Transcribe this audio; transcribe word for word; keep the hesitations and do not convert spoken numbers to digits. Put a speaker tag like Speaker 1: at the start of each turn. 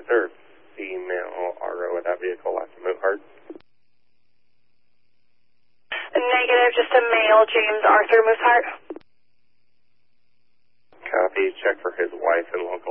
Speaker 1: Is there a female R O of that vehicle last Moothart?
Speaker 2: Negative, just a male, James Arthur Moothart.
Speaker 1: Copy. Check for his wife and local